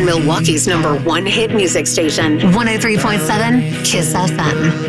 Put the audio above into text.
Milwaukee's #1 hit music station, 103.7 KISS FM.